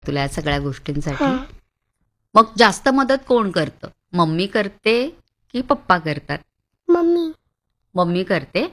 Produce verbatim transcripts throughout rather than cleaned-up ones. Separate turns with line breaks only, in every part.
तुला या सगळ्या गोष्टींसाठी.
हा.
मग जास्त मदत कोण करतं? मम्मी करते की पप्पा करतात?
मम्मी.
मम्मी करते.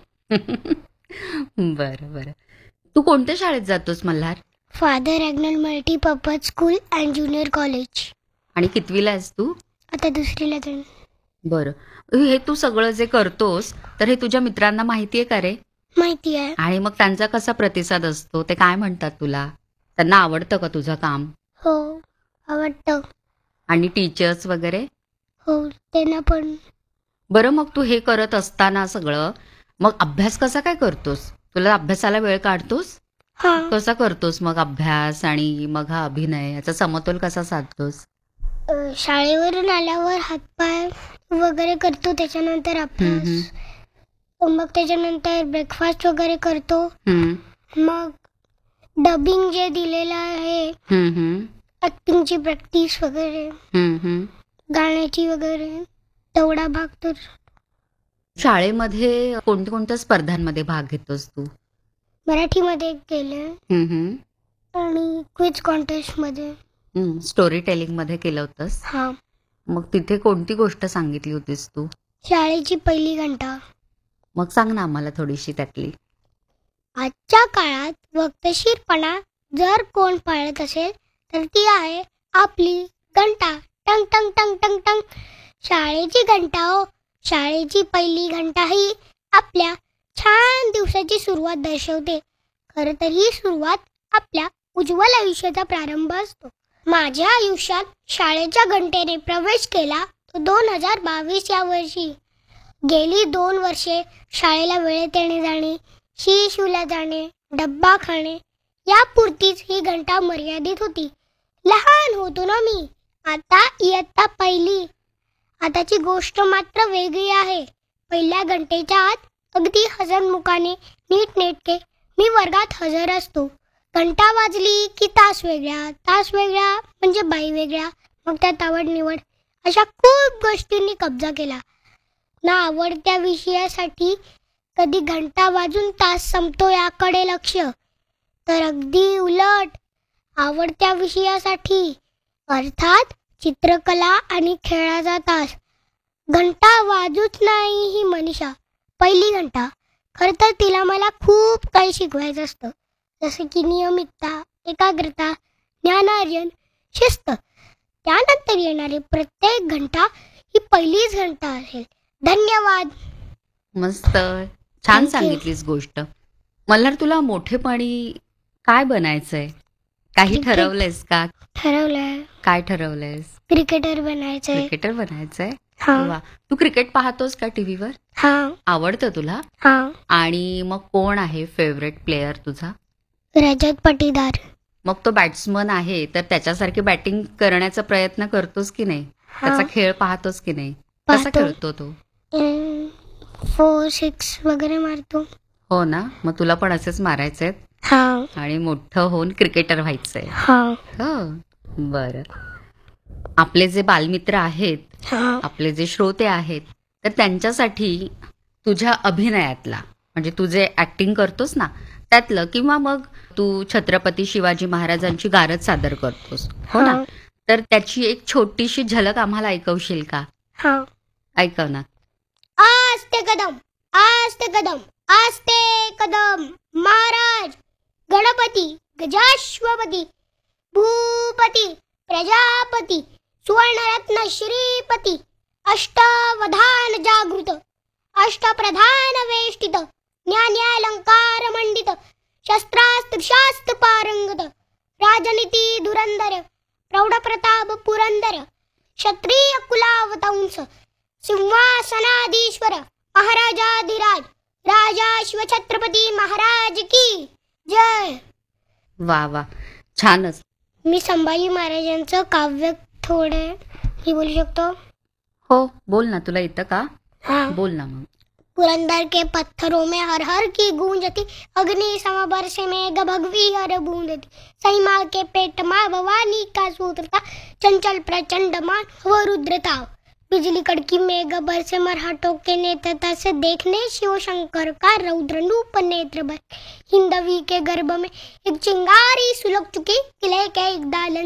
बरं बरं. तू कोणत्या शाळेत जातोस Malhar?
Father ॲग्नल multipurpose school and junior college.
आणि कितवीला आहेस तू?
आता दुसरीला जाईन.
बरं. हे तू सगळं जे करतोस तर हे तुझ्या मित्रांना माहिती आहे का रे?
माहिती आहे.
आणि मग त्यांचा कसा प्रतिसाद असतो? ते काय म्हणतात तुला? त्यांना आवडतं का तुझं काम?
हो, आवडतं.
आणि टीचर्स वगैरे?
हो, त्यांना पण.
बरं, मग तू हे करत असताना सगळं मग अभ्यास कसा काय करतोस? तुला अभ्यासाला वेळ काढतोस?
हा.
कसा करतोस मग अभ्यास आणि मग हा अभिनय, याचा समतोल कसा साधतोस?
अ, शाळेवरून आल्यावर हातपाय वगैरे करतो, त्याच्यानंतर अभ्यास, मग त्याच्यानंतर ब्रेकफास्ट वगैरे करतो.
हम्म,
मग डबिंग जे दिलेलं आहे,
हम्म, हम्म,
ॲक्टिंगची प्रॅक्टिस वगैरे,
हम्म, हम्म.
गाण्याची वगैरे, तेवढा भाग तर.
शाळेमध्ये कोणत्या कोणत्या स्पर्धांमध्ये भाग घेतोस तू?
मराठीमध्ये केलं
हम्म, हम्म.
आणि क्विज कॉन्टेस्टमध्ये.
हम्म, स्टोरी टेलिंग मध्ये केलं होतंस.
हा.
मग तिथे कोणती गोष्ट सांगितली होतीस तू?
शाळेची पहिली घंटा.
मग सांग ना आम्हाला थोडीशी त्यातली.
आजच्या काळात वक्तशीरपणा जर कोण पाळत असेल तर ती आहे आपली घंटा. टंग टंग टंग टंग टंग. शाळेची घंटा हो. शाळेची पहिली घंटा ही आपल्या छान दिवसाची सुरुवात दर्शवते. खरं तर ही सुरुवात आपल्या उज्ज्वल आयुष्याचा प्रारंभ असतो. माझ्या आयुष्यात शाळेच्या घंटेने प्रवेश केला तो दोन हजार बावीस या वर्षी. गेली दोन वर्षे शाळेला वेळेत येणे जाणे, शी शूला जाणे, डब्बा खाणे यापुरतीच ही घंटा मर्यादित होती. लहान होतो ना मी. आता इयत्ता पहिली. आताची गोष्ट मात्र वेगळी आहे. पहिल्या घंटेच्या आत अगदी हसनमुखाने नीटनेटके मी वर्गात हजर असतो. घंटा वाजली की तास वेगळा, तास वेगळा म्हणजे बाई वेगळ्या, मग त्यात आवड निवड अशा खूप गोष्टींनी कब्जा केला. ना आवडत्या विषयासाठी कधी घंटा वाजून तास संपतो याकडे लक्ष, तर अगदी उलट आवडत्या विषयासाठी अर्थात चित्रकला आणि खेळाचा तास घंटा वाजूच नाही ही मनीषा. पहिली घंटा. खरं तर तिला मला खूप काही शिकवायचं असतं, जसं की नियमितता, एकाग्रता, ज्ञानार्जन, शिस्त. त्यानंतर येणारी प्रत्येक घंटा ही पहिलीच घंटा असेल. धन्यवाद.
मस्त, छान सांगितलीस गोष्ट. मल्हार, तुला मोठेपणी काय बनायचंय? काही ठरवलंयस का?
ठरवलंय.
काय ठरवलंयस?
क्रिकेटर बनायचंय.
क्रिकेटर बनायचंय.
हा.
वा. तू क्रिकेट पाहतोस का टीव्हीवर?
हा.
आवडतं तुला?
हा.
आणि मग कोण आहे फेवरेट प्लेयर तुझा?
रजत पाटीदार.
मग तो बॅट्समन आहे तर त्याच्यासारखी बॅटिंग करण्याचा प्रयत्न करतोस की नाही? त्याचा खेळ पाहतोस की नाही? कसा खेळतो तो?
फोर सिक्स वगैरे मारतो.
हो ना. मग तुला पण असेच मारायचंय
हा.
आणि मोठं होऊन क्रिकेटर व्हायचंय.
हा.
हो, बरं. आपले जे बालमित्र आहेत,
हा.
आपले जे श्रोते आहेत, तर त्यांच्यासाठी तुझ्या अभिनयातला म्हणजे तू जे ऍक्टिंग करतोस ना त्यातलं, किंवा मग तू छत्रपती शिवाजी महाराजांची गारद सादर करतोस हो ना, तर त्याची एक छोटीशी झलक आम्हाला ऐकवशील का?
हा.
ऐकव ना.
आस्ते कदम, आस्ते कदम, आस्ते कदम, महाराज गणपती गजाश्वपती भूपती प्रजापती सुवर्णरत्न श्रीपती अष्टवधान जागृत अष्टप्रधान वेष्टित ज्ञान्यालंकार मंडित शस्त्रास्त्र शास्त्र पारंगत राजनीती धुरंधर प्रौढप्रताप पुरंदर क्षत्रिय कुलावतंस सिंहासनाधीश्वर महाराजाधिराज राजाश्व छत्रपती महाराज की जय.
वा वा, छानच.
मी संभाजी महाराजांचं काव्य थोडे मी बोलू शकतो?
हो, बोल ना. तुला येतं का?
हाँ.
बोल ना मग.
पुरंदर के पत्थरों में हर हर की गूंजती अग्नि समबर से मेघ भगवी हर बूंदती सईमा के पेट माँ भवानी का सूत्र था चंचल प्रचंड मान व रुद्रता बिजली कड़की मेघ बरसे मरहटों के नेत्रता से देखने शिव शंकर का रौद्र नूप नेत्र भर हिंदवी के गर्भ में एक चिंगारी सुलग चुकी किले के एक दालन